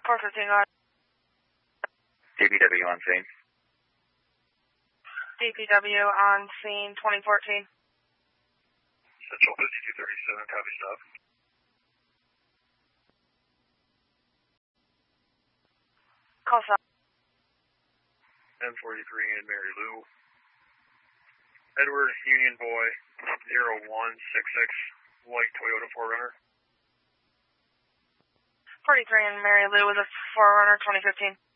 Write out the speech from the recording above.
415 on. DPW on scene. DPW on scene 2014. Central 5237, copy stop. Call stop. M43 and Mary Lou. Edward Union Boy 0166, white Toyota 4Runner. 43 and Mary Lou with a 4Runner 2015.